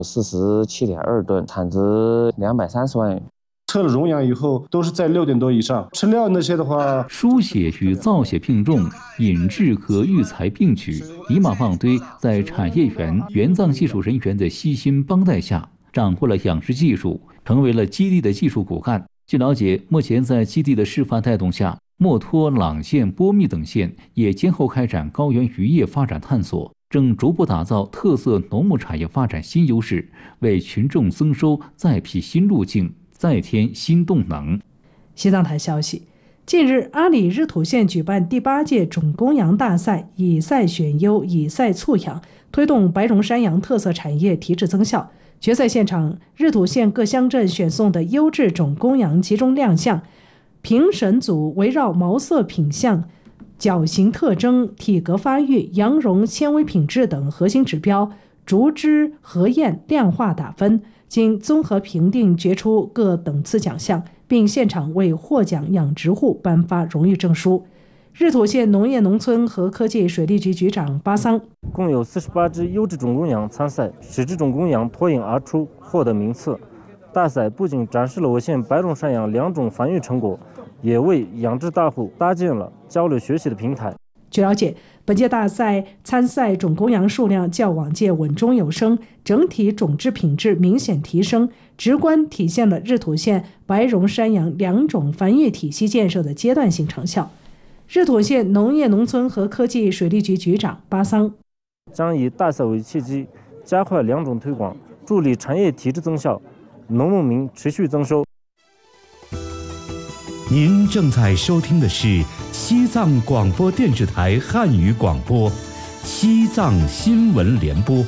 47.2吨，产值230万元。 测了溶氧以后都是在6点多以上，吃料那些的话， 输血与造血并重，引制和育才并举。尼玛棒堆在产业园原藏技术人员的悉心帮带下，掌握了养殖技术，成为了基地的技术骨干。据了解，目前在基地的示范带动下，墨脱、朗县、波密等县也先后开展高原渔业发展探索，正逐步打造特色农牧产业发展新优势，为群众增收再辟新路径，再添新动能。 西藏台消息，近日阿里日土县举办第8届种公羊大赛，以赛选优，以赛促养，推动白绒山羊特色产业提质增效。决赛现场，日土县各乡镇选送的优质种公羊集中亮相，评审组围绕毛色品相、角形特征、体格发育、羊绒纤维品质等核心指标，逐支核验量化打分，经综合评定决出各等次奖项，并现场为获奖养殖户颁发荣誉证书。日土县农业农村和科技水利局局长巴桑， 共有48只优质种公羊参赛，10只种公羊脱颖而出，获得名次。大赛不仅展示了我县白绒山羊2种繁育成果，也为养殖大户搭建了交流学习的平台。 据了解，本届大赛参赛种公羊数量较往届稳中有升，整体种质品质明显提升，直观体现了日土县白绒山羊2种繁育体系建设的阶段性成效。日土县农业农村和科技水利局局长巴桑将以大赛为契机，加快2种推广，助力产业提质增效，农牧民持续增收。 您正在收听的是西藏广播电视台汉语广播，西藏新闻联播。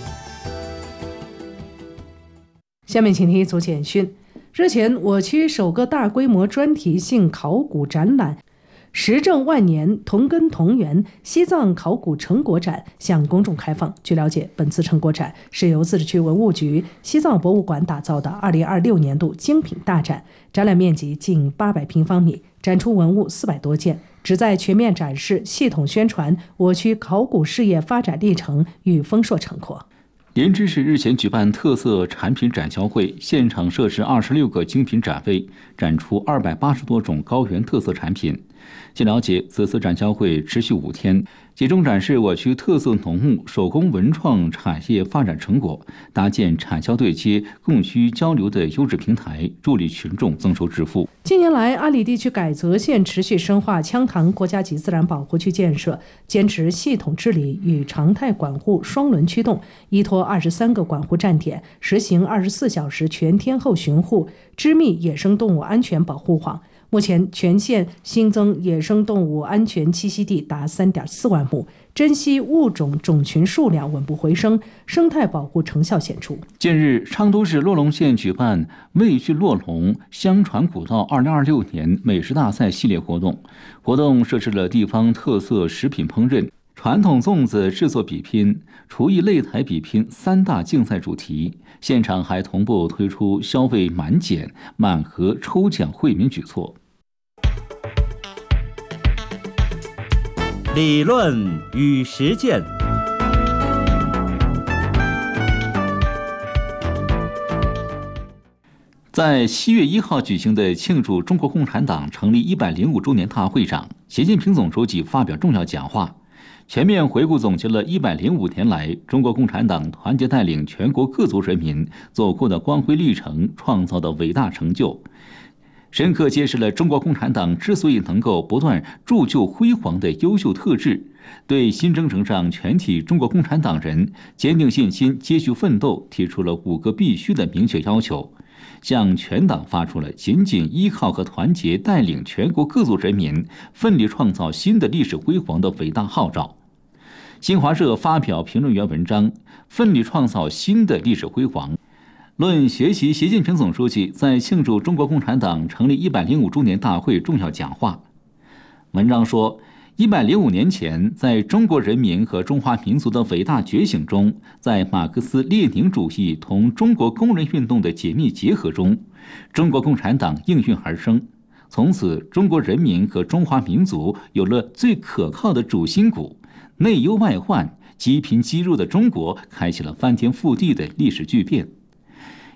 下面请听一组简讯。日前，我区首个大规模专题性考古展览时政万年同根同源西藏考古成果展向公众开放。据了解，本次成果展是由自治区文物局西藏博物馆打造的2026年度精品大展，展览面积近800平方米，展出文物400多件，旨在全面展示、系统宣传我区考古事业发展历程与丰硕成果。 莲池市日前举办特色产品展销会，现场设置26个精品展位，展出280多种高原特色产品。据了解，此次展销会持续5天，集中展示我区特色农牧、手工文创产业发展成果，搭建产销对接、供需交流的优质平台，助力群众增收致富。 近年来，阿里地区改则县持续深化羌塘国家级自然保护区建设，坚持系统治理与常态管护双轮驱动，依托23个管护站点，实行24小时全天候巡护，织密野生动物安全保护网。目前，全县新增野生动物安全栖息地达3.4万亩，珍稀物种种群数量稳步回升，生态保护成效显著。 近日，昌都市洛龙县举办味聚洛龙相传古道2026年美食大赛系列活动，活动设置了地方特色食品烹饪、传统粽子制作比拼、厨艺擂台比拼3大竞赛主题，现场还同步推出消费满减、满盒抽奖惠民举措。 理论与实践。 在7月1号举行的庆祝中国共产党成立105周年大会上，习近平总书记发表重要讲话，全面回顾总结了105年来中国共产党团结带领全国各族人民走过的光辉历程，创造的伟大成就，深刻揭示了中国共产党之所以能够不断铸就辉煌的优秀特质，对新征程上全体中国共产党人坚定信心、接续奋斗提出了5个必须的明确要求，向全党发出了紧紧依靠和团结带领全国各族人民奋力创造新的历史辉煌的伟大号召。新华社发表评论员文章，奋力创造新的历史辉煌，论学习习近平总书记在庆祝中国共产党成立105周年大会重要讲话。文章说，105年前，在中国人民和中华民族的伟大觉醒中，在马克思列宁主义同中国工人运动的紧密结合中，中国共产党应运而生。从此，中国人民和中华民族有了最可靠的主心骨，内忧外患、积贫积弱的中国开启了翻天覆地的历史巨变。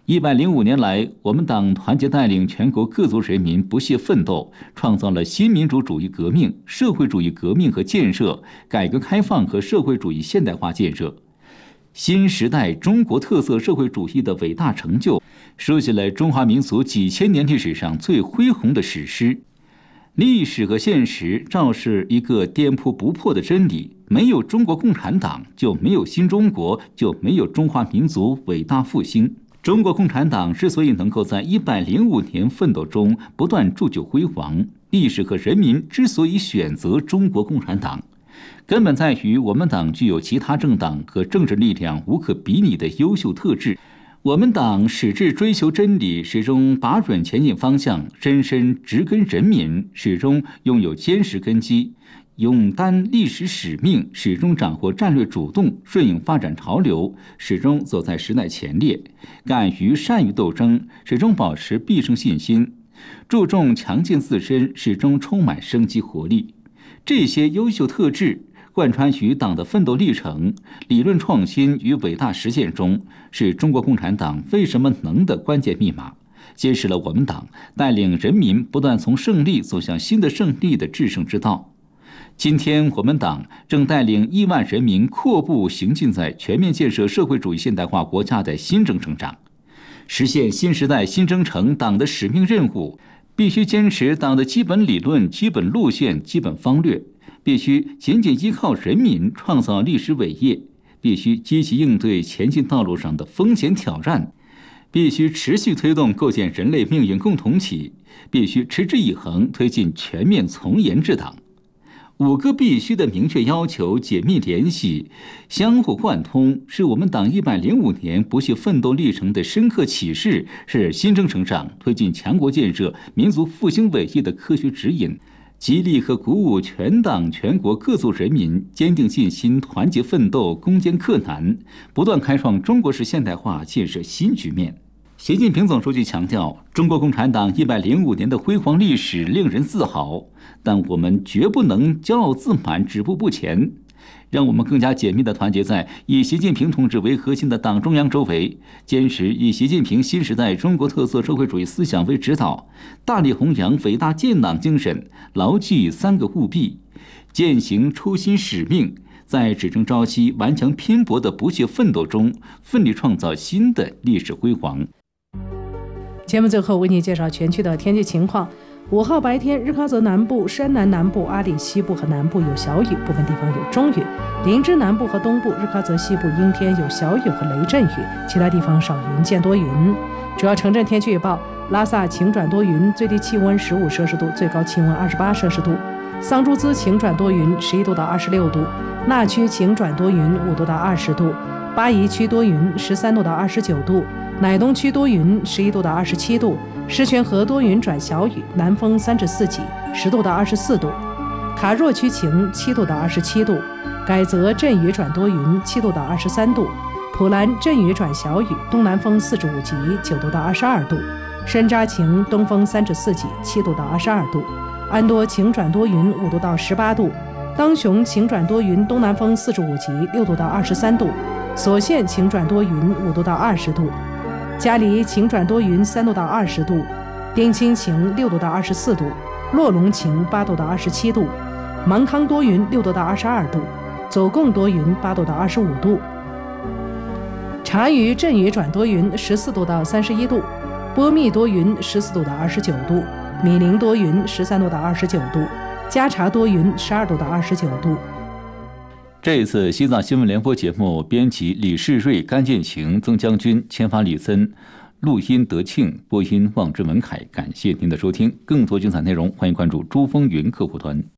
105年来，我们党团结带领全国各族人民不懈奋斗，创造了新民主主义革命、社会主义革命和建设、改革开放和社会主义现代化建设、新时代中国特色社会主义的伟大成就，书写了中华民族几千年历史上最恢宏的史诗。历史和现实昭示一个颠扑不破的真理：没有中国共产党，就没有新中国，就没有中华民族伟大复兴。中国共产党之所以能够在105年奋斗中不断铸就辉煌，历史和人民之所以选择中国共产党，根本在于我们党具有其他政党和政治力量无可比拟的优秀特质。我们党矢志追求真理，始终把准前进方向，深深植根人民，始终拥有坚实根基，勇担历史使命，始终掌握战略主动，顺应发展潮流，始终走在时代前列，敢于善于斗争，始终保持必胜信心，注重强健自身，始终充满生机活力。这些优秀特质贯穿于党的奋斗历程、理论创新与伟大实践中，是中国共产党为什么能的关键密码，揭示了我们党带领人民不断从胜利走向新的胜利的制胜之道。今天，我们党正带领亿万人民阔步行进在全面建设社会主义现代化国家的新征程上，实现新时代新征程党的使命任务，必须坚持党的基本理论、基本路线、基本方略，必须紧紧依靠人民创造历史伟业，必须积极应对前进道路上的风险挑战，必须持续推动构建人类命运共同体，必须持之以恒推进全面从严治党。5个必须的明确要求紧密联系、相互贯通，是我们党105年不懈奋斗历程的深刻启示，是新征程上推进强国建设、民族复兴伟业的科学指引，激励和鼓舞全党全国各族人民坚定信心、团结奋斗、攻坚克难，不断开创中国式现代化建设新局面。习近平总书记强调，中国共产党105年的辉煌历史令人自豪，但我们绝不能骄傲自满、止步不前。让我们更加紧密地团结在以习近平同志为核心的党中央周围，坚持以习近平新时代中国特色社会主义思想为指导，大力弘扬伟大建党精神，牢记3个务必，践行初心使命，在只争朝夕、顽强拼搏的不懈奋斗中，奋力创造新的历史辉煌。 节目最后为你介绍全区的天气情况。5号白天，日喀则南部、山南南部、阿里西部和南部有小雨，部分地方有中雨；林芝南部和东部、日喀则西部阴天有小雨和雷阵雨，其他地方少云见多云。主要城镇天气预报：拉萨晴转多云，最低气温15摄氏度，最高气温28摄氏度；桑珠孜晴转多云，11度到26度；纳区晴转多云，5度到20度；巴宜区多云，13度到29度；乃东区多云，11度到27度；狮泉河多云转小雨，南风3至4级，10度到24度；卡若区晴，7度到27度；改则阵雨转多云，7度到23度；普兰阵雨转小雨，东南风4至5级，9度到22度；山楂晴，东风3至4级，7度到22度；安多晴转多云，5度到18度；当雄晴转多云，东南风4至5级，6度到23度；所县晴转多云，5度到20度；嘉黎晴转多云，3度到20度；丁清晴6度到24度；洛龙晴8度到27度；芒康多云6度到22度；走贡多云8度到25度；察隅阵雨转多云14度到31度；波密多云14度到29度；米林多云13度到29度；加查多云12度到29度。 这一次西藏新闻联播节目编辑李世瑞、甘建晴、曾将军、签发李森，录音德庆，播音望之文凯。感谢您的收听，更多精彩内容欢迎关注珠峰云客户端。